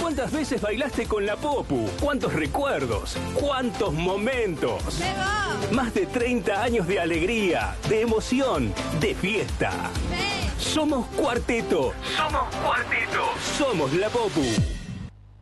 ¿Cuántas veces bailaste con la Popu? ¿Cuántos recuerdos? ¿Cuántos momentos? Más de 30 años de alegría, de emoción, de fiesta. Somos Cuarteto. Somos Cuarteto. Somos la Popu.